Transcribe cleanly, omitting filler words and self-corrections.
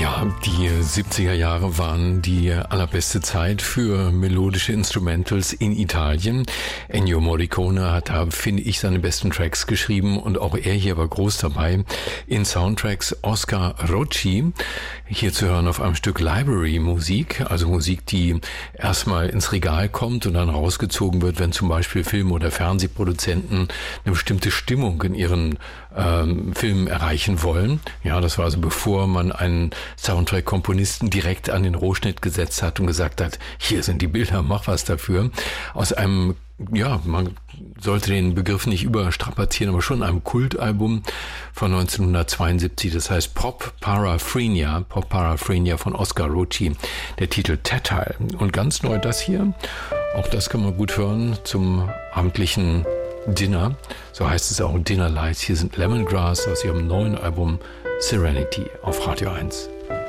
Ja, die 70er Jahre waren die allerbeste Zeit für melodische Instrumentals in Italien. Ennio Morricone hat da, finde ich, seine besten Tracks geschrieben und auch er hier war groß dabei. In Soundtracks Oscar Rocci, hier zu hören auf einem Stück Library-Musik, also Musik, die erstmal ins Regal kommt und dann rausgezogen wird, wenn zum Beispiel Film- oder Fernsehproduzenten eine bestimmte Stimmung in ihren Filmen erreichen wollen. Ja, das war also bevor man einen Soundtrack-Komponisten direkt an den Rohschnitt gesetzt hat und gesagt hat, hier sind die Bilder, mach was dafür. Aus einem, ja, man sollte den Begriff nicht überstrapazieren, aber schon einem Kultalbum von 1972, das heißt Pop Paraphrenia von Oscar Rocci, der Titel Tattile. Und ganz neu das hier, auch das kann man gut hören zum abendlichen Dinner, so heißt es auch, Dinner Lights. Hier sind Lemongrass aus ihrem neuen Album Serenity auf Radio 1.